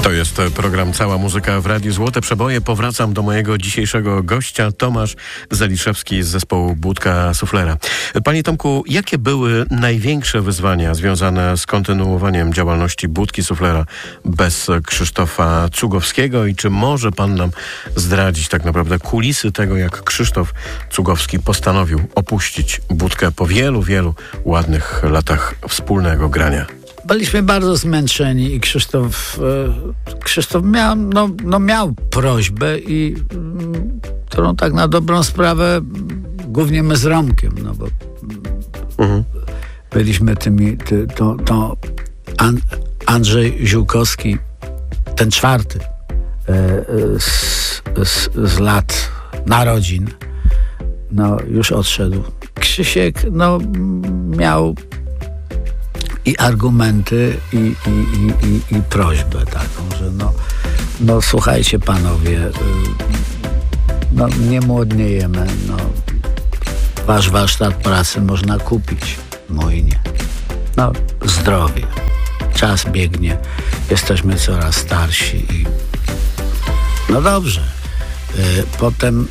To jest program Cała Muzyka w Radiu Złote Przeboje. Powracam do mojego dzisiejszego gościa, Tomasz Zeliszewski z zespołu Budka Suflera. Panie Tomku, jakie były największe wyzwania związane z kontynuowaniem działalności Budki Suflera bez Krzysztofa Cugowskiego i czy może pan nam zdradzić tak naprawdę kulisy tego, jak Krzysztof Cugowski postanowił opuścić Budkę po wielu, wielu ładnych latach wspólnego grania? Byliśmy bardzo zmęczeni i Krzysztof miał prośbę i którą tak na dobrą sprawę głównie my z Romkiem, no bo byliśmy Andrzej Ziółkowski, ten czwarty z lat narodzin, już odszedł. Krzysiek miał i argumenty, i prośbę taką, że słuchajcie panowie, nie młodniejemy, wasz warsztat pracy można kupić, mój nie. Zdrowie, czas biegnie, jesteśmy coraz starsi i dobrze. Potem,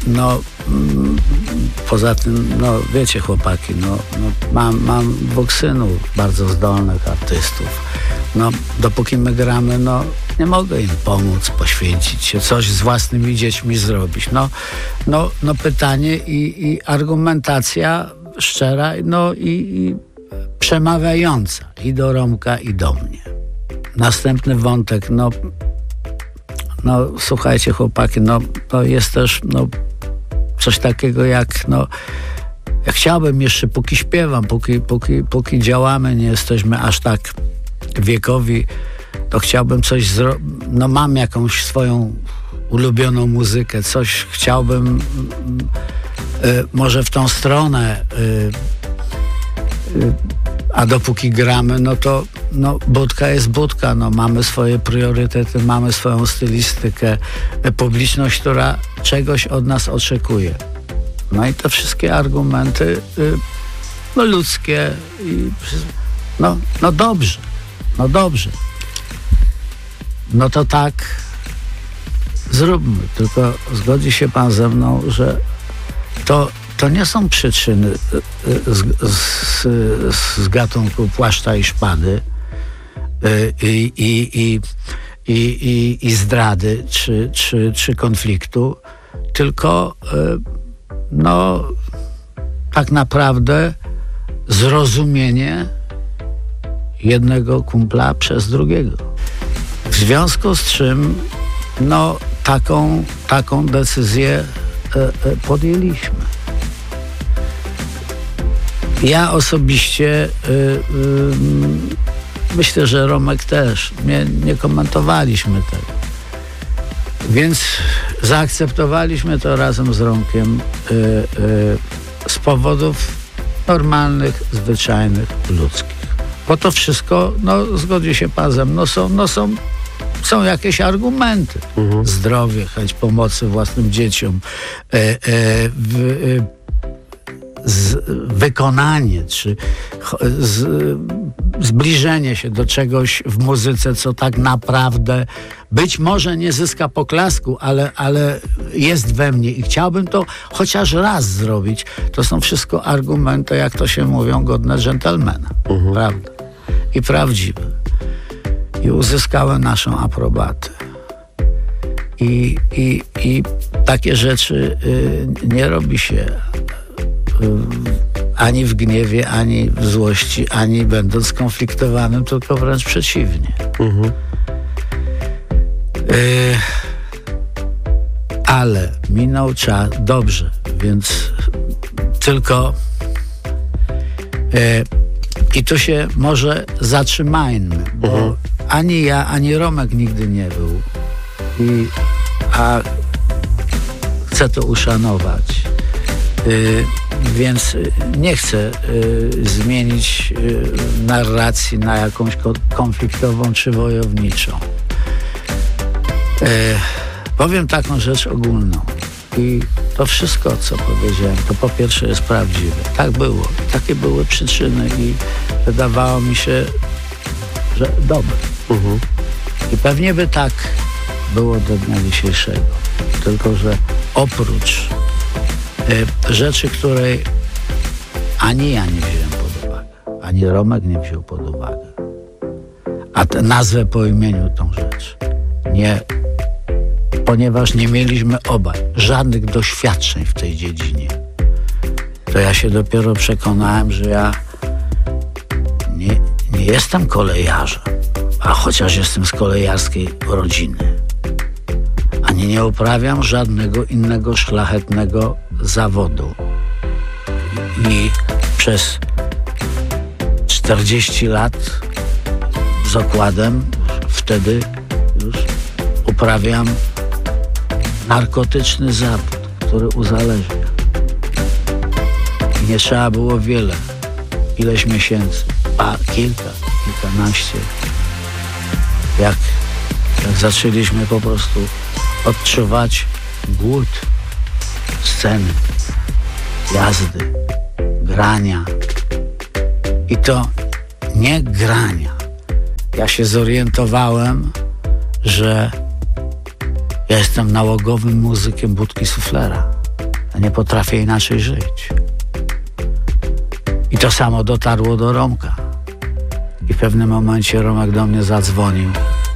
poza tym, wiecie chłopaki, mam dwóch synów, bardzo zdolnych artystów. Dopóki my gramy, nie mogę im pomóc, poświęcić się, coś z własnymi dziećmi zrobić. Pytanie i argumentacja szczera, i przemawiająca i do Romka, i do mnie. Następny wątek, słuchajcie chłopaki, to jest też coś takiego jak ja chciałbym jeszcze, póki śpiewam, póki działamy, nie jesteśmy aż tak wiekowi, to chciałbym coś mam jakąś swoją ulubioną muzykę, coś chciałbym może w tą stronę, a dopóki gramy, to Budka jest Budka, mamy swoje priorytety, mamy swoją stylistykę, publiczność, która czegoś od nas oczekuje. I te wszystkie argumenty ludzkie i dobrze. To tak zróbmy, tylko zgodzi się pan ze mną, że to nie są przyczyny z gatunku płaszcza i szpady i zdrady czy konfliktu, tylko tak naprawdę zrozumienie jednego kumpla przez drugiego. W związku z czym taką decyzję podjęliśmy. Ja osobiście myślę, że Romek też. Nie komentowaliśmy tego. Więc zaakceptowaliśmy to razem z Romkiem z powodów normalnych, zwyczajnych, ludzkich. Bo to wszystko, zgodzi się pan ze mną, są jakieś argumenty. Zdrowie, chęć pomocy własnym dzieciom, wykonanie, czy zbliżenie się do czegoś w muzyce, co tak naprawdę być może nie zyska poklasku, ale jest we mnie i chciałbym to chociaż raz zrobić. To są wszystko argumenty, jak to się mówią, godne dżentelmena. Prawda? I prawdziwe. I uzyskały naszą aprobatę. I takie rzeczy nie robi się ani w gniewie, ani w złości, ani będąc skonfliktowanym, tylko wręcz przeciwnie. Ale minął czas, dobrze, więc tylko i tu się może zatrzymajmy, bo ani ja, ani Romek nigdy nie był, a chcę to uszanować. Więc nie chcę zmienić narracji na jakąś konfliktową czy wojowniczą. Powiem taką rzecz ogólną. I to wszystko, co powiedziałem, to po pierwsze jest prawdziwe. Tak było. Takie były przyczyny i wydawało mi się, że dobre. I pewnie by tak było do dnia dzisiejszego. Tylko że oprócz rzeczy, której ani ja nie wziąłem pod uwagę, ani Romek nie wziął pod uwagę, a nazwę po imieniu tą rzecz, ponieważ nie mieliśmy obaj żadnych doświadczeń w tej dziedzinie, to ja się dopiero przekonałem, że ja nie jestem kolejarzem, a chociaż jestem z kolejarskiej rodziny, ani nie uprawiam żadnego innego szlachetnego zawodu. I przez 40 lat z okładem wtedy już uprawiam narkotyczny zawód, który uzależnia. I nie trzeba było wiele, ileś miesięcy, kilkanaście. Jak zaczęliśmy po prostu odczuwać głód sceny, jazdy, grania. I to nie grania. Ja się zorientowałem, że ja jestem nałogowym muzykiem budki Suflera. Ja nie potrafię inaczej żyć. I to samo dotarło do Romka. I w pewnym momencie Romek do mnie zadzwonił.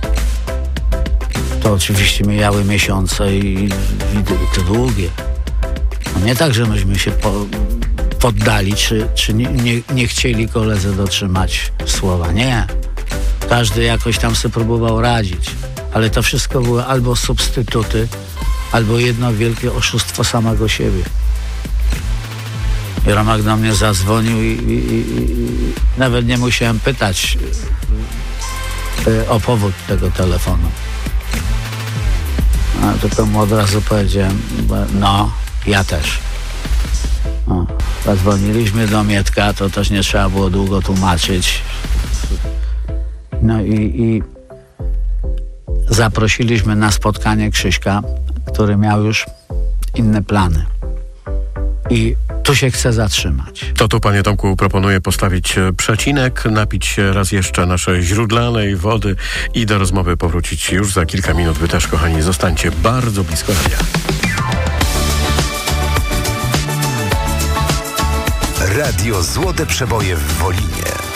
To oczywiście mijały miesiące i to długie. No nie tak, że myśmy się poddali, czy nie chcieli koledze dotrzymać słowa. Nie. Każdy jakoś tam sobie próbował radzić. Ale to wszystko były albo substytuty, albo jedno wielkie oszustwo samego siebie. I Romek do mnie zadzwonił i nawet nie musiałem pytać o powód tego telefonu. Tylko mu od razu powiedziałem, no, ja też. Zadzwoniliśmy do Mietka, to też nie trzeba było długo tłumaczyć. No i zaprosiliśmy na spotkanie Krzyśka, który miał już inne plany. I tu się chce zatrzymać. To tu, panie Tomku, proponuję postawić przecinek, napić się raz jeszcze naszej źródlanej wody i do rozmowy powrócić już za kilka minut. Wy też, kochani, zostańcie bardzo blisko radia. Radio Złote Przeboje w Wolinie.